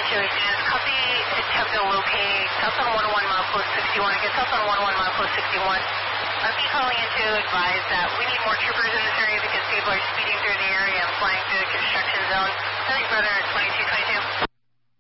Situation. Copy attempt to locate Southbound 101 milepost 61. Again, Southbound 101 milepost 61. RP calling in to advise that we need more troopers in this area because people are speeding through the area and flying through the construction zone. Nothing further at 2222.